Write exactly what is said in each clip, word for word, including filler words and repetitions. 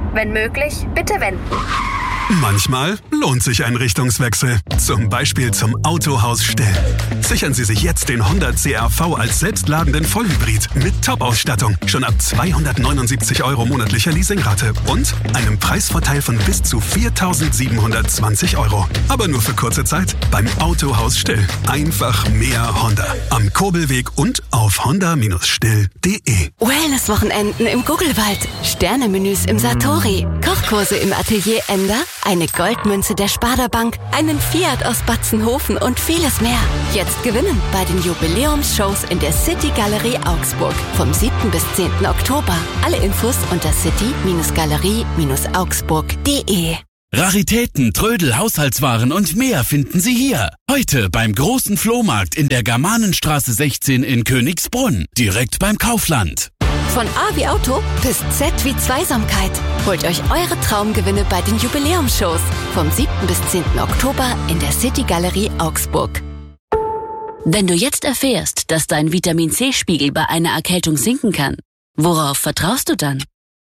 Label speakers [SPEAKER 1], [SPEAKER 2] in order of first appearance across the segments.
[SPEAKER 1] Wenn möglich, bitte wenden.
[SPEAKER 2] Manchmal lohnt sich ein Richtungswechsel. Zum Beispiel zum Autohaus Still. Sichern Sie sich jetzt den Honda C R V als selbstladenden Vollhybrid mit Top-Ausstattung. Schon ab zweihundertneunundsiebzig Euro monatlicher Leasingrate und einem Preisvorteil von bis zu viertausendsiebenhundertzwanzig Euro. Aber nur für kurze Zeit beim Autohaus Still. Einfach mehr Honda. Am Kurbelweg und auf honda Still punkt de.
[SPEAKER 3] Wellness-Wochenenden im Guggelwald. Sternemenüs im Satori. Kochkurse im Atelier Ender. Eine Goldmünze der Sparda Bank, einen Fiat aus Batzenhofen und vieles mehr. Jetzt gewinnen bei den Jubiläumsshows in der City Galerie Augsburg vom siebten bis zehnten Oktober. Alle Infos unter city Galerie augsburg punkt de.
[SPEAKER 4] Raritäten, Trödel, Haushaltswaren und mehr finden Sie hier. Heute beim großen Flohmarkt in der Germanenstraße sechzehn in Königsbrunn. Direkt beim Kaufland.
[SPEAKER 3] Von A wie Auto bis Z wie Zweisamkeit. Holt euch eure Traumgewinne bei den Jubiläumsshows vom siebten bis zehnten Oktober in der City Galerie Augsburg.
[SPEAKER 5] Wenn du jetzt erfährst, dass dein Vitamin-C-Spiegel bei einer Erkältung sinken kann, worauf vertraust du dann?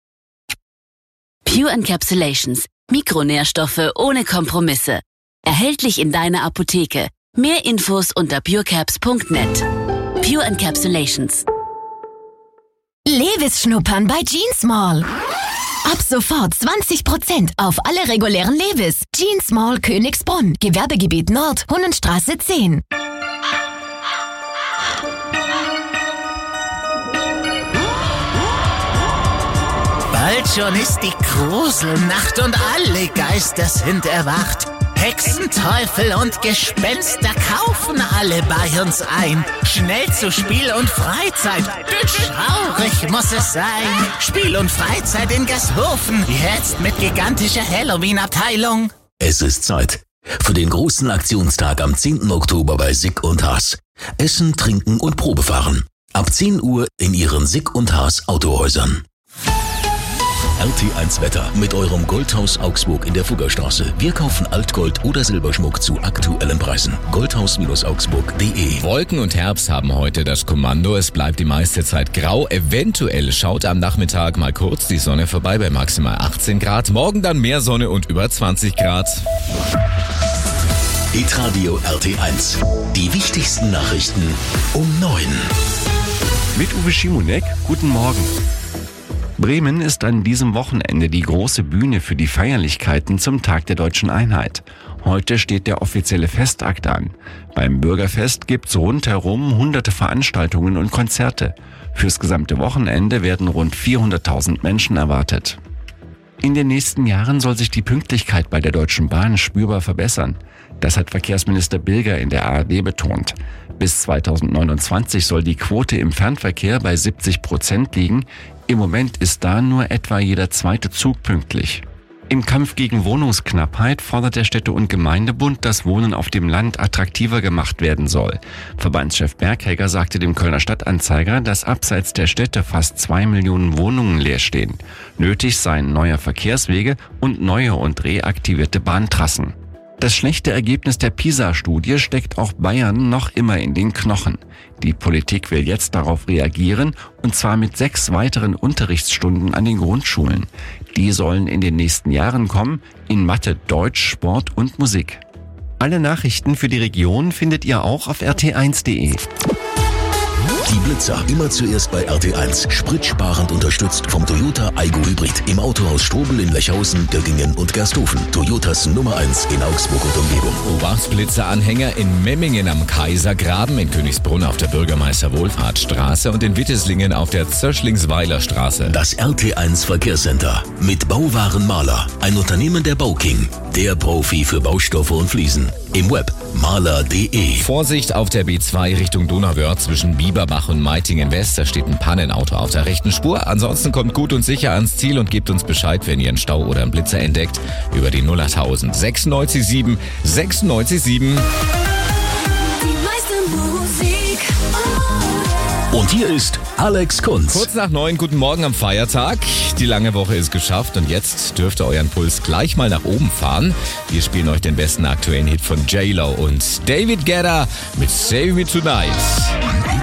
[SPEAKER 5] Pure Encapsulations. Mikronährstoffe ohne Kompromisse. Erhältlich in deiner Apotheke. Mehr Infos unter purecaps punkt net. Pure Encapsulations.
[SPEAKER 6] Levis schnuppern bei Jeans Mall. Ab sofort zwanzig Prozent auf alle regulären Levis. Jeans Mall Königsbrunn. Gewerbegebiet Nord, Hunnenstraße zehn.
[SPEAKER 7] Bald schon ist die Gruselnacht und alle Geister sind erwacht. Hexen, Teufel und Gespenster kaufen alle bei uns ein. Schnell zu Spiel und Freizeit, denn schaurig muss es sein. Spiel und Freizeit in Gashofen, jetzt mit gigantischer Halloween-Abteilung.
[SPEAKER 8] Es ist Zeit für den großen Aktionstag am zehnten Oktober bei Sick und Haas. Essen, Trinken und Probefahren. Ab zehn Uhr in Ihren Sick und Haas Autohäusern. R T eins Wetter mit eurem Goldhaus Augsburg in der Fuggerstraße. Wir kaufen Altgold oder Silberschmuck zu aktuellen Preisen. goldhaus augsburg punkt de.
[SPEAKER 9] Wolken und Herbst haben heute das Kommando. Es bleibt die meiste Zeit grau. Eventuell schaut am Nachmittag mal kurz die Sonne vorbei bei maximal achtzehn Grad. Morgen dann mehr Sonne und über zwanzig Grad.
[SPEAKER 8] Hitradio R T eins. Die wichtigsten Nachrichten um neun.
[SPEAKER 10] Mit Uwe Schimonek, guten Morgen. Bremen ist an diesem Wochenende die große Bühne für die Feierlichkeiten zum Tag der Deutschen Einheit. Heute steht der offizielle Festakt an. Beim Bürgerfest gibt's rundherum hunderte Veranstaltungen und Konzerte. Fürs gesamte Wochenende werden rund vierhunderttausend Menschen erwartet. In den nächsten Jahren soll sich die Pünktlichkeit bei der Deutschen Bahn spürbar verbessern. Das hat Verkehrsminister Bilger in der A R D betont. Bis zweitausendneunundzwanzig soll die Quote im Fernverkehr bei siebzig Prozent liegen. Im Moment ist da nur etwa jeder zweite Zug pünktlich. Im Kampf gegen Wohnungsknappheit fordert der Städte- und Gemeindebund, dass Wohnen auf dem Land attraktiver gemacht werden soll. Verbandschef Berghegger sagte dem Kölner Stadtanzeiger, dass abseits der Städte fast zwei Millionen Wohnungen leer stehen. Nötig seien neue Verkehrswege und neue und reaktivierte Bahntrassen. Das schlechte Ergebnis der PISA-Studie steckt auch Bayern noch immer in den Knochen. Die Politik will jetzt darauf reagieren, und zwar mit sechs weiteren Unterrichtsstunden an den Grundschulen. Die sollen in den nächsten Jahren kommen, in Mathe, Deutsch, Sport und Musik. Alle Nachrichten für die Region findet ihr auch auf r t eins punkt de.
[SPEAKER 8] Die Blitzer immer zuerst bei R T eins. Spritsparend unterstützt vom Toyota Aygo Hybrid. Im Autohaus Strobel in Lechhausen, Göggingen und Gersthofen. Toyotas Nummer eins in Augsburg und Umgebung.
[SPEAKER 9] Oberstblitzer-Anhänger in Memmingen am Kaisergraben, in Königsbrunn auf der Bürgermeister-Wohlfahrtsstraße und in Witteslingen auf der Zöschlingsweiler Straße.
[SPEAKER 8] Das R T eins Verkehrscenter mit Bauwaren Maler. Ein Unternehmen der Bauking. Der Profi für Baustoffe und Fliesen. Im Web maler punkt de.
[SPEAKER 9] Vorsicht auf der B zwei Richtung Donauwörth zwischen Bieberbach und Meitingen West. Da steht ein Pannenauto auf der rechten Spur. Ansonsten kommt gut und sicher ans Ziel und gebt uns Bescheid, wenn ihr einen Stau oder einen Blitzer entdeckt. Über die null achttausend sechsundneunzig sieben sechsundneunzig sieben.
[SPEAKER 8] Und hier ist Alex Kunz.
[SPEAKER 9] Kurz nach neun, guten Morgen am Feiertag. Die lange Woche ist geschafft und jetzt dürft ihr euren Puls gleich mal nach oben fahren. Wir spielen euch den besten aktuellen Hit von J Lo und David Guetta mit Save Me Tonight.